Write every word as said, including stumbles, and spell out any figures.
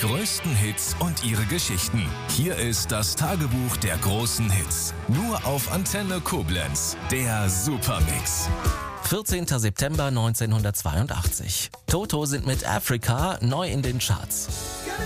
größten Hits und ihre Geschichten. Hier ist das Tagebuch der großen Hits. Nur auf Antenne Koblenz. Der Supermix. vierzehnter September neunzehnhundertzweiundachtzig. Toto sind mit Africa neu in den Charts.